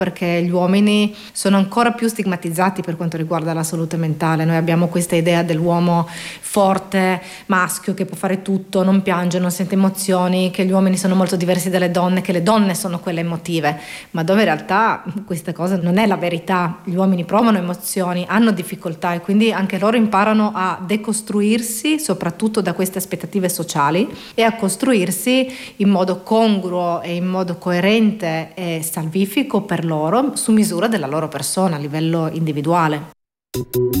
perché gli uomini sono ancora più stigmatizzati per quanto riguarda la salute mentale. Noi abbiamo questa idea dell'uomo forte, maschio, che può fare tutto, non piange, non sente emozioni, che gli uomini sono molto diversi dalle donne, che le donne sono quelle emotive, ma dove in realtà questa cosa non è la verità. Gli uomini provano emozioni, hanno difficoltà e quindi anche loro imparano a decostruirsi, soprattutto da queste aspettative sociali, e a costruirsi in modo congruo e in modo coerente e salvifico per loro, su misura della loro persona a livello individuale.